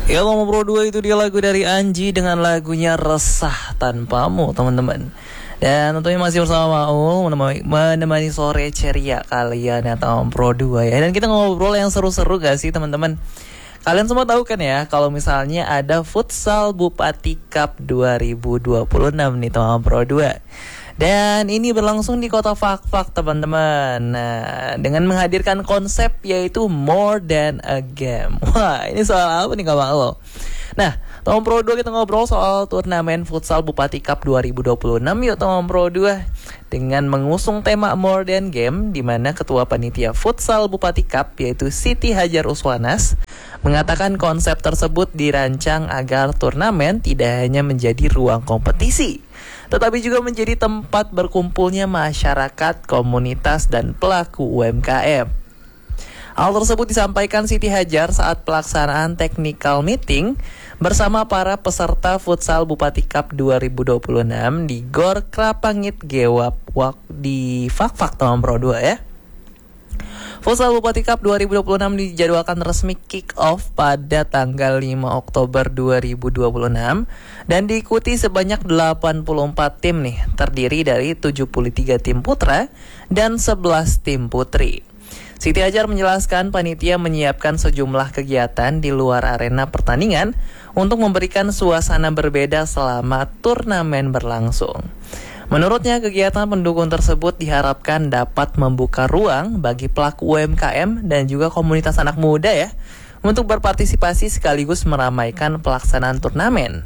Ya nomor Pro 2 itu dia lagu dari Anji dengan lagunya Resah Tanpamu, teman-teman. Dan tentunya masih bersama Maul menemani sore ceria kalian atau Pro 2 ya. Dan kita ngobrol yang seru-seru gak sih teman-teman? Kalian semua tahu kan ya kalau misalnya ada Futsal Bupati Cup 2026 nih teman Pro 2. Dan ini berlangsung di Kota Fakfak teman-teman. Nah, dengan menghadirkan konsep yaitu More Than a Game. Wah, ini soal apa nih kawan lo? Nah, Tom Pro 2 kita ngobrol soal turnamen Futsal Bupati Cup 2026 yuk Tom Pro 2. Dengan mengusung tema More Than Game, di mana Ketua Panitia Futsal Bupati Cup yaitu Siti Hajar Uswanas mengatakan konsep tersebut dirancang agar turnamen tidak hanya menjadi ruang kompetisi, tetapi juga menjadi tempat berkumpulnya masyarakat, komunitas, dan pelaku UMKM. Hal tersebut disampaikan Siti Hajar saat pelaksanaan technical meeting bersama para peserta Futsal Bupati Cup 2026 di Gor Krapangit Gewap di Fakfak tahun Pro 2 ya. Futsal Bupati Cup 2026 dijadwalkan resmi kick off pada tanggal 5 Oktober 2026 dan diikuti sebanyak 84 tim nih, terdiri dari 73 tim putra dan 11 tim putri. Siti Hajar menjelaskan panitia menyiapkan sejumlah kegiatan di luar arena pertandingan untuk memberikan suasana berbeda selama turnamen berlangsung. Menurutnya, kegiatan pendukung tersebut diharapkan dapat membuka ruang bagi pelaku UMKM dan juga komunitas anak muda ya untuk berpartisipasi sekaligus meramaikan pelaksanaan turnamen.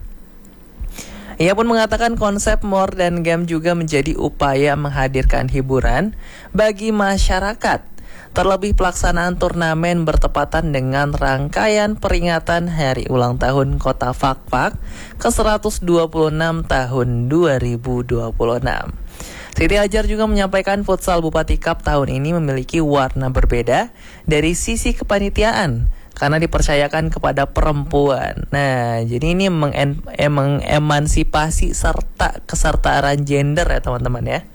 Ia pun mengatakan konsep More Than Game juga menjadi upaya menghadirkan hiburan bagi masyarakat. Terlebih pelaksanaan turnamen bertepatan dengan rangkaian peringatan Hari Ulang Tahun Kota Fakfak ke-126 tahun 2026. Siti Hajar juga menyampaikan Futsal Bupati Cup tahun ini memiliki warna berbeda dari sisi kepanitiaan karena dipercayakan kepada perempuan. Nah, jadi ini mengemansipasi serta kesetaraan gender ya teman-teman ya.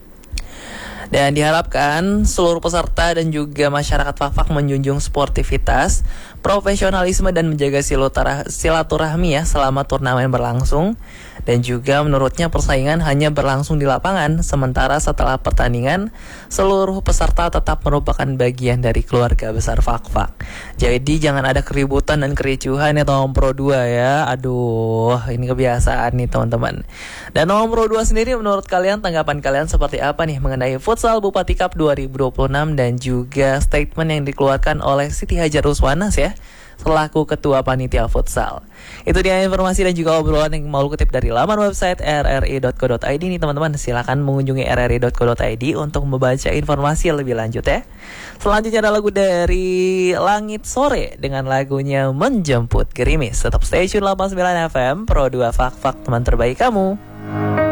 Dan diharapkan seluruh peserta dan juga masyarakat Fakfak menjunjung sportivitas, profesionalisme dan menjaga silaturahmi ya selama turnamen berlangsung. Dan juga menurutnya persaingan hanya berlangsung di lapangan, sementara setelah pertandingan seluruh peserta tetap merupakan bagian dari keluarga besar Fakfak. Jadi jangan ada keributan dan kericuhan ya Tom Pro 2 ya. Aduh, ini kebiasaan nih teman-teman. Dan Tom Pro 2 sendiri menurut kalian tanggapan kalian seperti apa nih mengenai Futsal Bupati Cup 2026 dan juga statement yang dikeluarkan oleh Siti Hajar Uswanas ya selaku Ketua Panitia Futsal. Itu dia informasi dan juga obrolan yang mau kutip dari laman website rri.co.id nih teman-teman. Silakan mengunjungi rri.co.id untuk membaca informasi lebih lanjut ya. Selanjutnya ada lagu dari Langit Sore dengan lagunya Menjemput Gerimis. Tetap stay tune 89 FM Pro 2 Fakfak teman terbaik kamu.